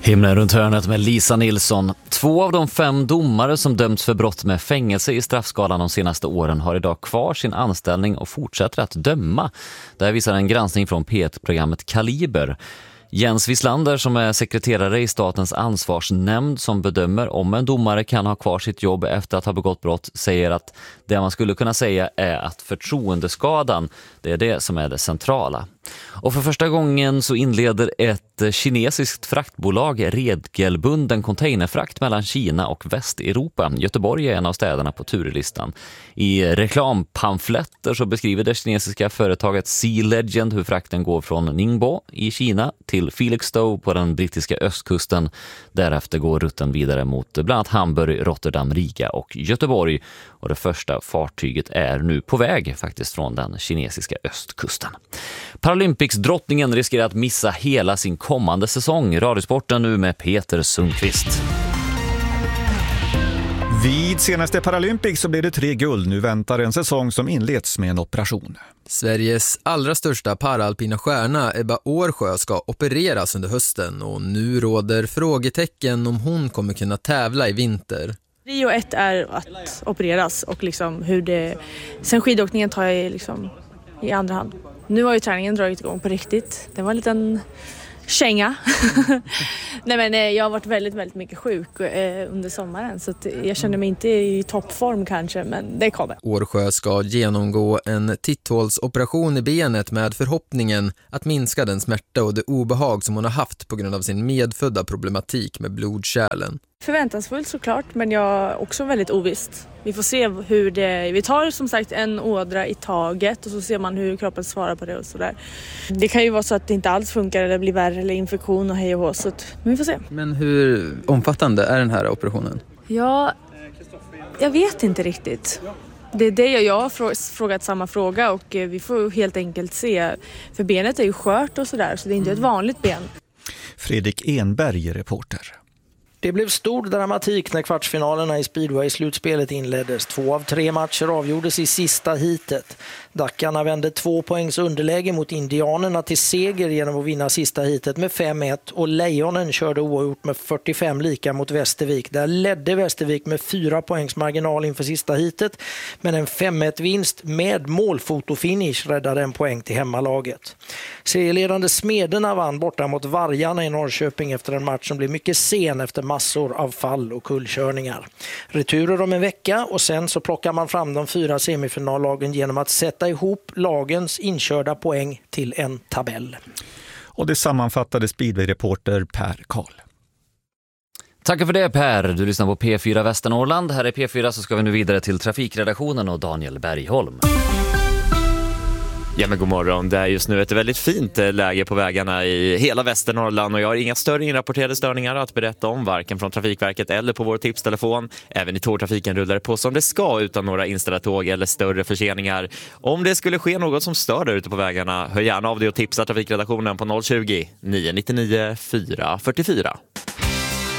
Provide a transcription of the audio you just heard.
Himlen runt hörnet med Lisa Nilsson. 2 av de 5 domare som dömts för brott med fängelse i straffskalan de senaste åren har idag kvar sin anställning och fortsätter att döma. Det här visar en granskning från P1-programmet Kaliber. Jens Wislander, som är sekreterare i statens ansvarsnämnd som bedömer om en domare kan ha kvar sitt jobb efter att ha begått brott, säger att det man skulle kunna säga är att förtroendeskadan, det är det som är det centrala. Och för första gången så inleder ett kinesiskt fraktbolag regelbunden containerfrakt mellan Kina och Västeuropa. Göteborg är en av städerna på turlistan. I reklampamfletter så beskriver det kinesiska företaget Sea Legend hur frakten går från Ningbo i Kina till Felixstowe på den brittiska östkusten. Därefter går rutten vidare mot bland annat Hamburg, Rotterdam, Riga och Göteborg. Och det första fartyget är nu på väg faktiskt från den kinesiska östkusten. Paralympics-drottningen riskerar att missa hela sin kommande säsong. Radiosporten nu med Peter Sundqvist. Vid senaste Paralympics så blev det 3 guld. Nu väntar en säsong som inleds med en operation. Sveriges allra största paralpina stjärna Ebba Årsjö ska opereras under hösten och nu råder frågetecken om hon kommer kunna tävla i vinter. Prio 1 är att opereras och liksom hur det... Sen skidåkningen tar jag liksom i andra hand. Nu har ju träningen dragit igång på riktigt. Det var en liten känga. Nej, men jag har varit väldigt, väldigt mycket sjuk under sommaren. Så att jag känner mig inte i toppform kanske, men det kommer. Årsjö ska genomgå en titthålsoperation i benet med förhoppningen att minska den smärta och det obehag som hon har haft på grund av sin medfödda problematik med blodkärlen. Förväntansfullt såklart, men jag är också väldigt ovisst. Vi får se hur det... Vi tar som sagt en ådra i taget och så ser man hur kroppen svarar på det och sådär. Det kan ju vara så att det inte alls funkar eller blir värre eller infektion och hej och hå, så att, men vi får se. Men hur omfattande är den här operationen? Ja, jag vet inte riktigt. Det är det jag har frågat samma fråga och vi får helt enkelt se. För benet är ju skört och sådär, så det är inte ett vanligt ben. Fredrik Enberg, reporter. Det blev stor dramatik när kvartsfinalerna i Speedway-slutspelet inleddes. 2 av 3 matcher avgjordes i sista heatet. Dackarna vände 2 poängs underläge mot indianerna till seger genom att vinna sista heatet med 5-1 och Lejonen körde oavgjort med 45 lika mot Västervik. Där ledde Västervik med 4 poängs marginal inför sista heatet, men en 5-1-vinst med målfotofinish räddade en poäng till hemmalaget. Serieledande Smederna vann borta mot Vargarna i Norrköping efter en match som blev mycket sen efter massor av fall och kullkörningar. Returer om en vecka och sen så plockar man fram de 4 semifinallagen genom att sätta ihop lagens inkörda poäng till en tabell. Och det sammanfattade Speedway-reporter Per Karl. Tack för det Per, du lyssnar på P4 Västernorrland. Här är P4 så ska vi nu vidare till trafikredaktionen och Daniel Bergholm. Ja men god morgon, det är just nu ett väldigt fint läge på vägarna i hela Västernorrland och jag har inga större inrapporterade störningar att berätta om varken från Trafikverket eller på vår tipstelefon. Även i tågtrafiken rullar det på som det ska utan några inställda tåg eller större förseningar. Om det skulle ske något som stör där ute på vägarna, hör gärna av dig och tipsa trafikredaktionen på 020 999 444.